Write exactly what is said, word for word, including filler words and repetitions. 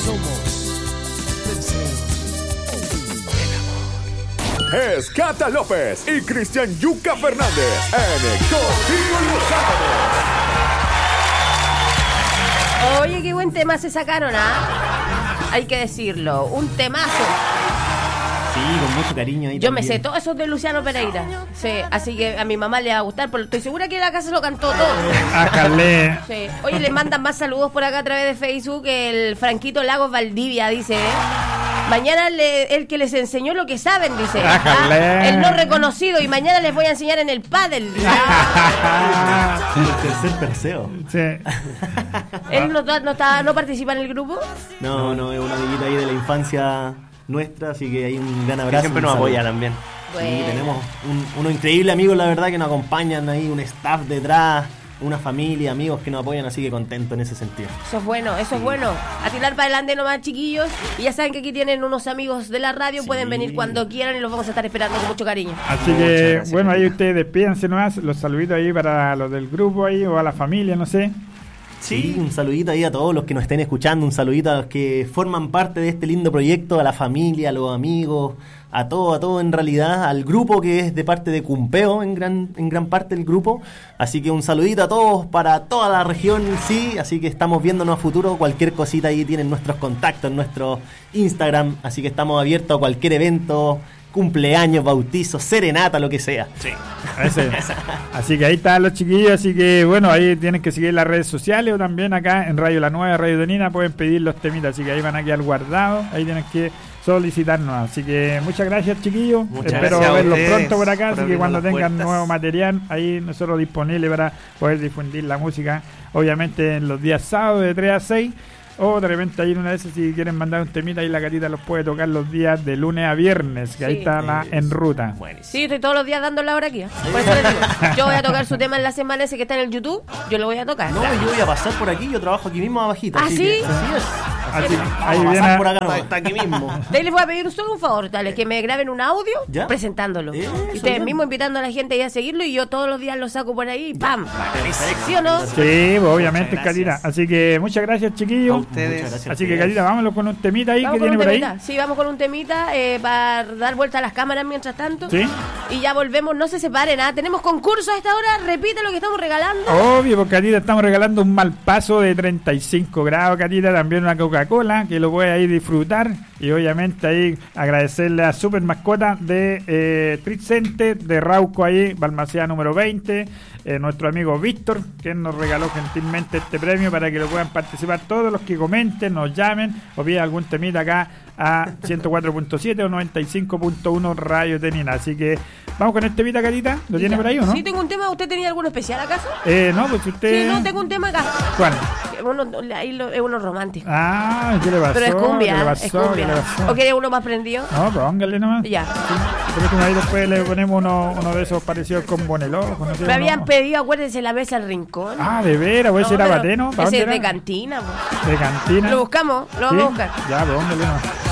Somos terceros. Es Cata López y Cristian Yuca Fernández en Contigo los Sábados. Oye, qué buen tema se sacaron, ¿ah? Hay que decirlo, un temazo. Sí, con mucho cariño ahí. Yo también. me sé todo eso de Luciano Pereira. Sí, así que a mi mamá le va a gustar, pero estoy segura que la casa lo cantó todo. Ájale. Sí. Oye, le mandan más saludos por acá a través de Facebook. El Franquito Lagos Valdivia dice, ¿eh? Mañana le, el que les enseñó lo que saben, dice. Ah, el no reconocido, y mañana les voy a enseñar en el pádel. Ah. El tercer Perseo. Sí. ¿Él no, no, está, no participa en el grupo? No, no, es un amiguito ahí de la infancia nuestra, así que hay un gran abrazo. Que siempre nos apoya también. Bueno. Sí, tenemos un, unos increíbles amigos, la verdad, que nos acompañan ahí, un staff detrás, una familia, amigos que nos apoyan, así que contento en ese sentido. Eso es bueno, eso es bueno. A tirar para adelante nomás, chiquillos. Y ya saben que aquí tienen unos amigos de la radio, sí. Pueden venir cuando quieran y los vamos a estar esperando con mucho cariño. Así que, bueno, ahí ustedes despídense nomás, los saluditos ahí para los del grupo ahí o a la familia, no sé. Sí, un saludito ahí a todos los que nos estén escuchando, un saludito a los que forman parte de este lindo proyecto, a la familia, a los amigos, a todo, a todo en realidad, al grupo que es de parte de Cumpeo, en gran, en gran parte del grupo. Así que un saludito a todos para toda la región, sí, así que estamos viéndonos a futuro, cualquier cosita ahí tienen nuestros contactos en nuestro Instagram, así que estamos abiertos a cualquier evento, cumpleaños, bautizos, serenata, lo que sea. Sí. Ese. Así que ahí están los chiquillos, así que bueno, ahí tienen que seguir las redes sociales o también acá en Radio La Nueva, Radio de Nina, pueden pedir los temitas, así que ahí van a quedar guardados, ahí tienen que solicitarnos. Así que muchas gracias, chiquillos. Muchas Espero gracias verlos ustedes, pronto por acá, por así que cuando abrirnos las tengan puertas. nuevo material, ahí nosotros disponibles para poder difundir la música, obviamente en los días sábados de tres a seis. O de repente ahí en una de esas, si quieren mandar un temita, ahí la Catita los puede tocar los días de lunes a viernes, que Sí. ahí está la en ruta. Buenísimo. Sí, estoy todos los días dando la hora aquí. ¿eh? Por eso les digo, yo voy a tocar su tema en la semana ese que está en el YouTube, yo lo voy a tocar. No, yo voy a pasar por aquí, yo trabajo aquí mismo abajito. ¿Ah, así sí? que- así es. Así, ahí Vamos a viene pasar por acá, Está, no. está aquí mismo. De ahí les voy a pedir solo un favor, tal, que me graben un audio ¿Ya? presentándolo. Eh, y eso ustedes bien. mismos invitando a la gente ahí a seguirlo y yo todos los días lo saco por ahí y ¡pam! ¿Sí o no? Sí, pues, obviamente, Muchas Catita. gracias. Así que muchas gracias, chiquillos. A ustedes. Muchas gracias. Así que, Catita, vámonos con un temita ahí Vamos que con tiene un por ahí. temita. Sí, vamos con un temita eh, para dar vuelta a las cámaras mientras tanto. Sí. Y ya volvemos, no se separen, ¿ah? Tenemos concurso a esta hora, repite lo que estamos regalando. Obvio, porque Catita estamos regalando un Malpaso de treinta y cinco grados, Catita, también una Coca-Cola, que lo puede ahí disfrutar. Y obviamente ahí agradecerle a Super Mascota de eh, Treat Center, de Rauco ahí, Balmaceda número veinte, eh, nuestro amigo Víctor, que nos regaló gentilmente este premio para que lo puedan participar todos los que comenten, nos llamen o pidan algún temita acá a ciento cuatro punto siete o noventa y cinco punto uno Radio Tenina. Así que vamos con este temita, Catita. ¿Lo tiene Ya. por ahí o no? Sí, tengo un tema. ¿Usted tenía alguno especial acaso? Eh, no, pues usted... Sí, no, tengo un tema acá. ¿Cuál? Uno, ahí lo- es uno romántico. Ah, ¿qué le pasó? Pero es ¿Qué cumbia, le es pasó? ¿Qué cumbia. le pasó? ¿O quería uno más prendido? No, póngale nomás. Ya. Pero que ahí después le ponemos uno, uno de esos parecidos con Bonelojo. No sé, Me habían no. pedido, acuérdense, la mesa al rincón. Ah, de veras, pues No, ese era pero Bateno. ¿Para ese dónde es de era? cantina, po. De cantina. Lo buscamos, lo ¿Sí? vamos a buscar. Ya, póngale nomás.